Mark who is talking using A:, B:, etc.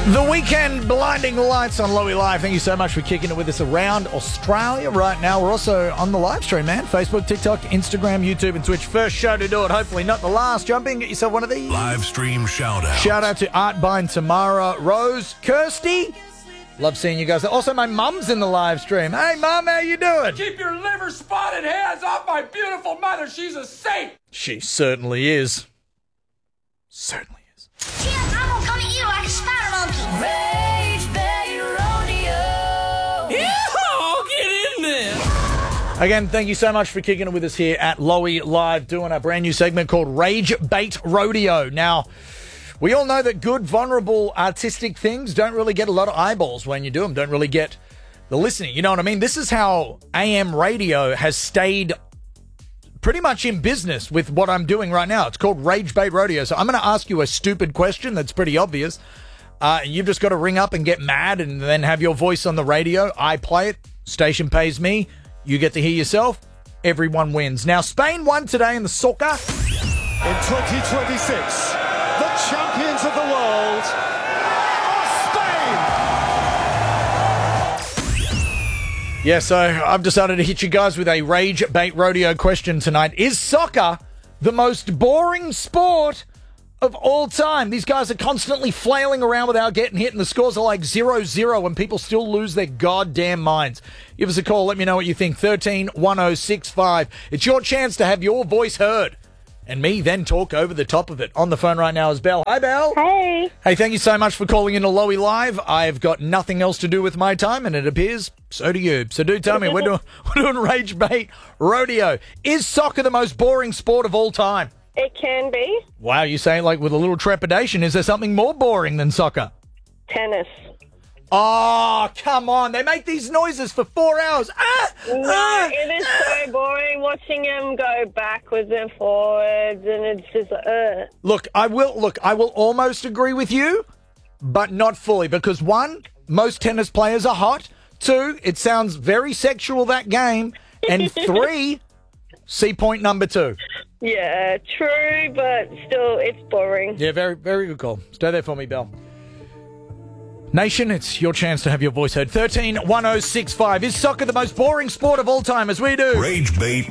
A: The Weekend, Blinding Lights on Lowy Live. Thank you so much for kicking it with us around Australia right now. We're also on the live stream, man. Facebook, TikTok, Instagram, YouTube, and Twitch. First show to do it. Hopefully not the last. Jump in, get yourself one of these.
B: Live stream shout out.
A: Shout out to Art Bine, Tamara, Rose, Kirsty. Love seeing you guys. Also, my mum's in the live stream. Hey, Mum, how you doing?
C: Keep your liver-spotted hands off my beautiful mother. She's a saint.
A: She certainly is. Certainly is.
D: Tim, I'm gonna come at you like a spider monkey.
E: Rage Bay Rodeo.
C: Yeah, get in there.
A: Again, thank you so much for kicking it with us here at Lowy Live, doing a brand new segment called Rage Bait Rodeo. Now, we all know that good, vulnerable, artistic things don't really get a lot of eyeballs when you do them, don't really get the listening. You know what I mean? This is how AM radio has stayed pretty much in business with what I'm doing right now. It's called Rage Bait Rodeo. So I'm going to ask you a stupid question that's pretty obvious. You've just got to ring up and get mad and then have your voice on the radio. I play it. Station pays me. You get to hear yourself. Everyone wins. Now, Spain won today in the soccer.
F: In 2026, the champions of the world are Spain!
A: Yeah, so I've decided to hit you guys with a Rage Bait Rodeo question tonight. Is soccer the most boring sport of all time? These guys are constantly flailing around without getting hit, and the scores are like 0-0, and people still lose their goddamn minds. Give us a call. Let me know what you think. 131065. It's your chance to have your voice heard and me then talk over the top of it. On the phone right now is Belle. Hi, Belle.
G: Hey.
A: Hey, thank you so much for calling in to Lowy Live. I've got nothing else to do with my time, and it appears so do you. So do tell me, we're doing Rage Bait Rodeo. Is soccer the most boring sport of all time?
G: It can be.
A: Wow, you say it like with a little trepidation. Is there something more boring than soccer?
G: Tennis.
A: Oh, come on. They make these noises for 4 hours.
G: No, it is so boring watching them go backwards and forwards, and it's just
A: Look, I will almost agree with you, but not fully, because one, most tennis players are hot. Two, it sounds very sexual, that game. And three, see point number two.
G: Yeah, true, but still, it's boring.
A: Yeah, very, very good call. Stay there for me, Belle. Nation, it's your chance to have your voice heard. 131065. Is soccer the most boring sport of all time, as we do?
B: Rage Bait